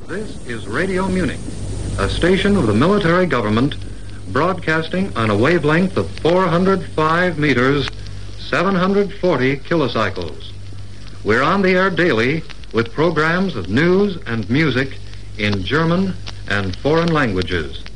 This is Radio Munich, a station of the military government broadcasting on a wavelength of 405 meters, 740 kilocycles. We're on the air daily with programs of news and music in German and foreign languages.